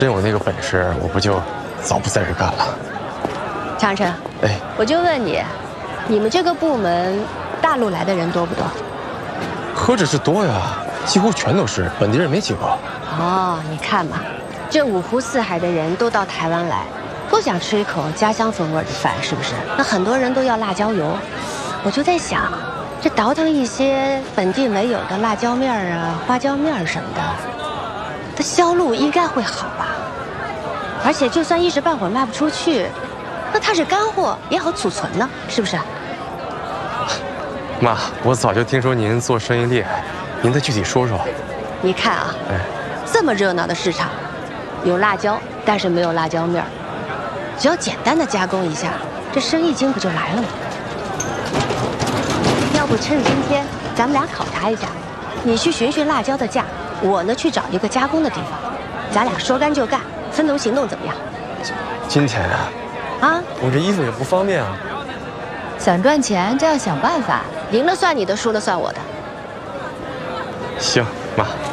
真有那个本事，我不就早不在这干了。 长城， 哎， 我就问你，你们这个部门大陆来的人多不多？ 何止是多呀，几乎全都是本地人，没几个。 哦，你看嘛，这五湖四海的人都到台湾来，都想吃一口家乡风味的饭，是不是？那很多人都要辣椒油，我就在想，这倒腾一些本地没有的辣椒面儿啊、花椒面儿什么的，它销路应该会好吧？而且就算一时半会儿卖不出去，那它是干货，也好储存呢，是不是？ 妈，我早就听说您做生意厉害，您再具体说说。 你看啊， 哎， 这么热闹的市场，有辣椒，但是没有辣椒面儿，只要简单的加工一下，这生意经不就来了吗？要不趁今天咱们俩考察一下，你去寻寻辣椒的价，我呢去找一个加工的地方，咱俩说干就干，分头行动怎么样？ 今天啊， 啊， 我这衣服也不方便啊。 想赚钱就要想办法。 赢了算你的，输了算我的。 行，妈。